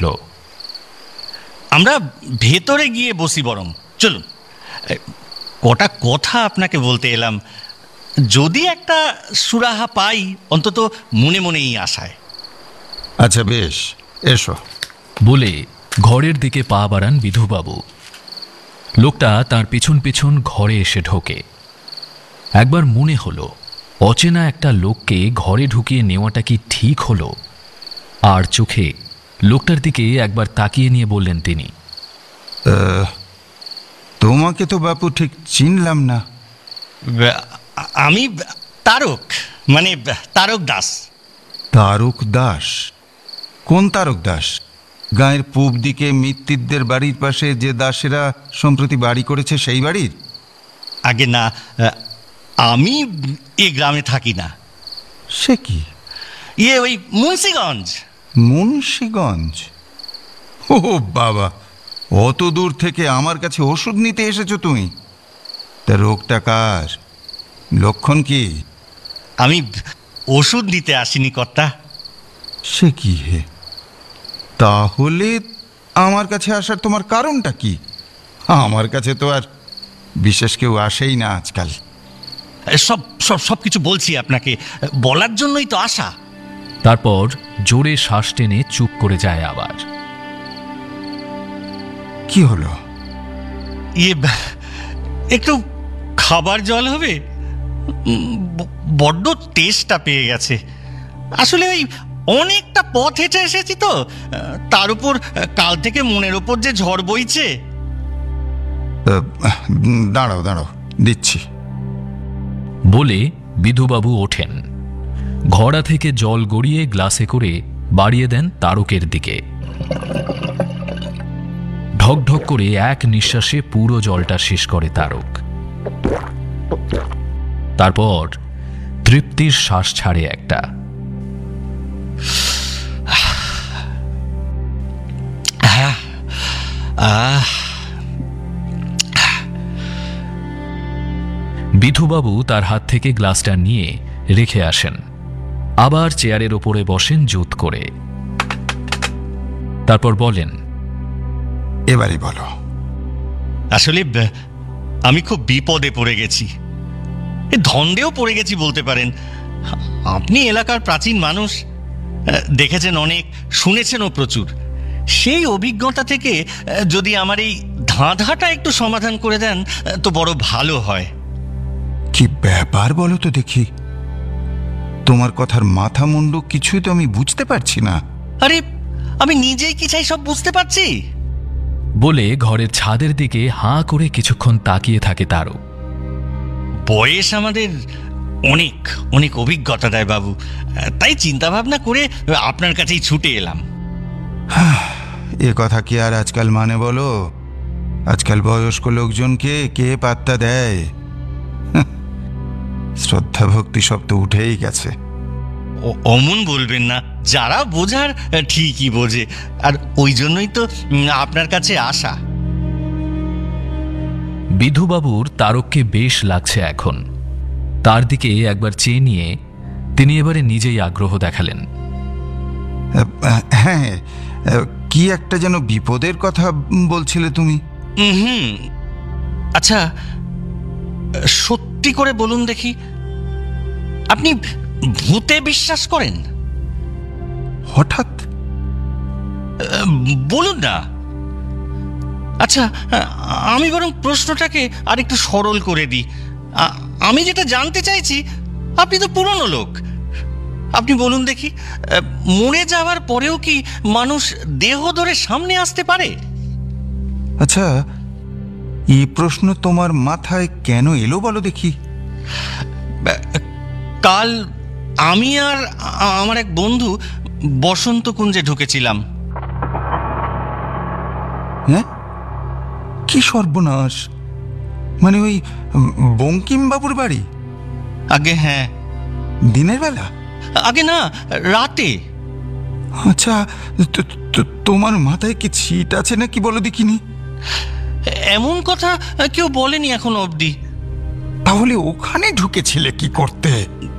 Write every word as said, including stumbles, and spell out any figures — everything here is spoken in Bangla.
লো আমরা ভেতরে গিয়ে বসি বরং, চলুন। কটা কথা আপনাকে বলতে এলাম, যদি একটা সুরাহা পাই অন্তত মনে মনেই আশায়। আচ্ছা বেশ, এসো। বলে ঘরের দিকে পা বাড়ান বিধুবাবু। লোকটা তার পিছন পিছন ঘরে এসে ঢোকে। একবার মনে হলো অচেনা একটা লোককে ঘরে ঢুকিয়ে নেওয়াটা কি ঠিক হলো। আর চোখে লোকটার দিকে একবার তাকিয়ে নিয়ে বললেন তিনি, তোমাকে তো বাপু ঠিক চিনলাম না। আমি তারক, মানে তারক দাস। তারক দাস? কোন তারক দাস? গাঁয়ের পূব দিকে মৃত্যুদের বাড়ির পাশে যে দাসেরা সম্প্রতি বাড়ি করেছে সেই বাড়ির? আগে না, আমি এ গ্রামে থাকি না। সে কি? ইয়ে ওই মুন্সিগঞ্জ। মুন্সিগঞ্জ? ও বাবা, অত দূর থেকে আমার কাছে ওষুধ নিতে এসেছো তুমি? তা রোগটা কার? লক্ষণ কি? আমি ওষুধ দিতে আসিনি কর্তা। সে কি হে? তাহলে আমার কাছে আসার তোমার কারণটা কি? আমার কাছে তো আর বিশেষ কেউ আসেই না আজকাল। সব সব সব কিছু বলছি আপনাকে, বলার জন্যই তো আসা। তারপর জোরে শ্বাস টেনে চুপ করে যায় আবার। কি হলো? ইয়ে, একটু খাবার জল হবে? বড্ড টেস্টটা পেয়ে গেছে। আসলে ওই অনেকটা পথ হেঁটে এসেছি তো, তার উপর কাল থেকে মনের ওপর যে ঝড় বইছে। দাঁড়াও দাঁড়াও, দিচ্ছি। বলে বিধুবাবু ওঠেন, ঘড়া থেকে জল গড়িয়ে গ্লাসে করে বাড়িয়ে দেন তারকের দিকে। ঢকঢক করে এক নিঃশ্বাসে পুরো জলটা শেষ করে তারক। তারপর তৃপ্তির শ্বাস ছাড়ে একটা। বিধুবাবু তার হাত থেকে গ্লাসটা নিয়ে রেখে আসেন, আবার চেয়ারের ওপরে বসেন জুত করে। তারপর বলেন, এবারে বলো। আসলে আমি খুব বিপদে পড়ে গেছি, ধন্দেও পড়ে গেছি বলতে পারেন। আপনি এলাকার প্রাচীন মানুষ, দেখেছেন অনেক, শুনেছেনও প্রচুর। সেই অভিজ্ঞতা থেকে যদি আমার এই ধাঁধাটা একটু সমাধান করে দেন তো বড় ভালো হয়। কি ব্যাপার বলো তো দেখি? তোমার কথার মাথা মুন্ডু কিছুই তো আমি বুঝতে পারছি না। আরে আমি নিজেই কি চাই সব বুঝতে পারছি। বলে ঘরের ছাদের দিকে হাঁ করে কিছুক্ষণ তাকিয়ে থাকে তারও। বয়স আমাদের অনেক অনেক অভিজ্ঞতা দেয় বাবু, তাই চিন্তা ভাবনা করে আপনার কাছেই ছুটে এলাম। এ কথা কি আর আজকাল মানে বলো? আজকাল বয়স্ক লোকজনকে কে পাত্তা দেয়? শ্রদ্ধা ভক্তি সব তো উঠেই গেছে। অমন বলবেন না, যারা বোঝার ঠিকই বোঝে, আর ওই জন্যই তো আপনার কাছে আসা। বিধুবাবুর তারককে বেশ লাগছে এখন। তার দিকে একবার চেয়ে নিয়ে তিনি এবারে নিজেই আগ্রহ দেখালেন। হ্যাঁ, কি একটা যেন বিপদের কথা বলছিলে তুমি। হুম, আচ্ছা সত্যি করে বলুন দেখি, আপনি ভূতে বিশ্বাস করেন? হঠাৎ বলুন না। আচ্ছা, আমি বরং প্রশ্নটাকে আর একটু সরল করে দিই। আমি যেটা জানতে চাইছি, আপনি তো পুরনো লোক, আপনি বলুন দেখি, মরে যাওয়ার পরেও কি মানুষ দেহ ধরে সামনে আসতে পারে? আচ্ছা, এই প্রশ্ন তোমার মাথায় কেন এলো বলো দেখি? কাল আমি আর আমার এক বন্ধু বসন্ত কুঞ্জে ঢুকেছিলাম। হ্যাঁ, কি সর্বনাশ! মানে ওই বঙ্কিম বাবুর বাড়ি? আগে হ্যাঁ। দিনের বেলা? আগে না, রাতে। আচ্ছা, তোমার মাথায় কি ছিট আছে নাকি বলো দেখিনি? এমন কথা কেউ বলেনি এখনো অবধি। তাহলে ওখানে ঢুকেছিলে কি করতে?